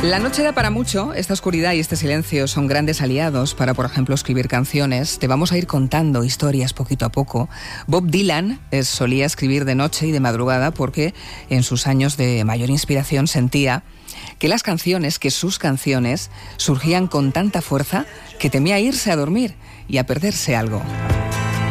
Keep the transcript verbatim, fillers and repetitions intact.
La noche da para mucho. Esta oscuridad y este silencio son grandes aliados para, por ejemplo, escribir canciones. Te vamos a ir contando historias poquito a poco. Bob Dylan eh, solía escribir de noche y de madrugada porque en sus años de mayor inspiración sentía que las canciones, que sus canciones, surgían con tanta fuerza que temía irse a dormir y a perderse algo.